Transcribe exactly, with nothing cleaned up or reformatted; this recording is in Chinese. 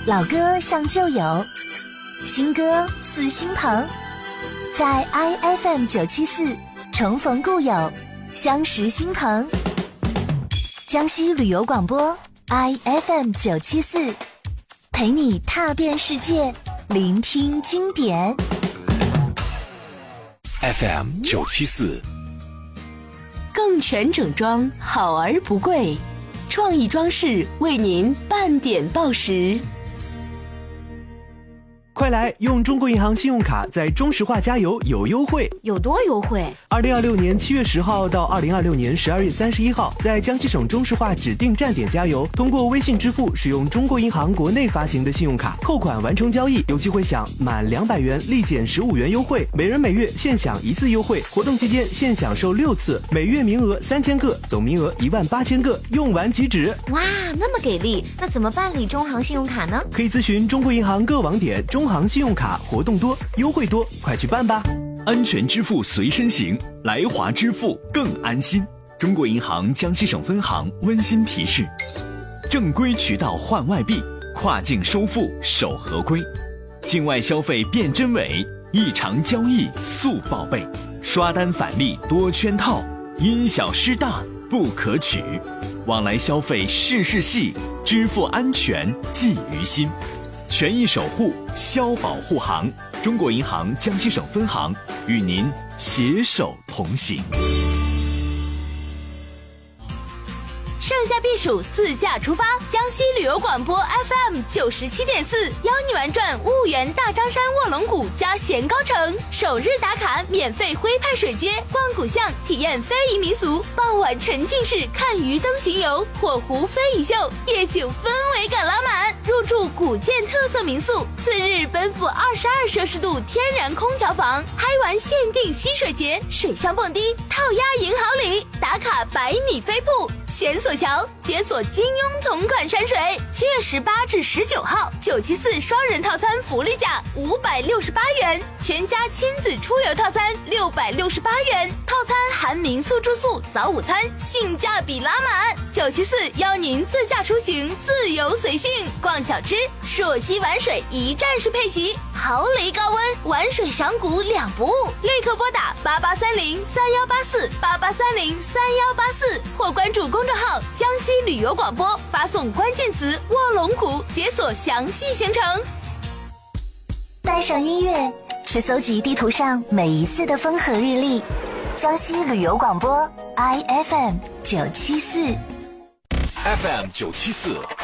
老歌像旧友，新歌似新朋，在 I F M 九七四重逢故友，相识新朋。江西旅游广播 I F M 九七四，陪你踏遍世界，聆听经典。 F M 九七四， 更全整装，好而不贵，创意装饰为您半点报时。 快来用中国银行信用卡在中石化加油有优惠， 有多优惠？ 二零二六年七月十号到二零二六年十二月三十一号，在江西省中石化指定站点加油，通过微信支付使用中国银行国内发行的信用卡扣款完成交易，有机会享满两百元立减十五元优惠，每人每月限享一次优惠。活动期间限享受六次，每月名额三千个，总名额一万八千个，用完即止。 哇，那么给力！那怎么办理中行信用卡呢？ 可以咨询中国银行各网点。中行信用卡活动多，优惠多，快去办吧！ 安全支付随身行，来华支付更安心。中国银行江西省分行温馨提示：正规渠道换外币，跨境收付守合规，境外消费辨真伪，异常交易速报备，刷单返利多圈套，因小失大不可取。往来消费事事细，支付安全记于心。权益守护，消保护行。中国银行江西省分行与您携手同行。 盛夏避暑，自驾出发，江西旅游广播 F M 九十七点四，邀你玩转婺源大张山卧龙谷加咸高城，首日打卡免费徽派水街，逛古巷，体验非遗民俗，傍晚沉浸式看鱼灯巡游，火狐非遗秀，夜景氛围感拉满，入住古建特色民宿。次日奔赴二十二摄氏度天然空调房，嗨玩限定溪水节，水上蹦迪，套鸭赢好礼，打卡百米飞瀑，悬索桥，解锁金庸同款山水。七月十八至十九号，九七四双人套餐福利价五百六十八元，全家亲子出游套餐六百六十八元，套餐含民宿住宿、早午餐，性价比拉满。九七四邀您自驾出行，自由随性，逛小吃，朔溪玩水一站式配齐，毫厘高温，玩水赏谷两不误。立刻拨打八八三零三幺八四八八三零三幺八四，或关注公众号江西旅游广播，发送关键词卧龙谷，解锁详细行程。 带上音乐，去搜集地图上每一次的风和日丽。江西旅游广播 I F M 九七四 ，F M 九七四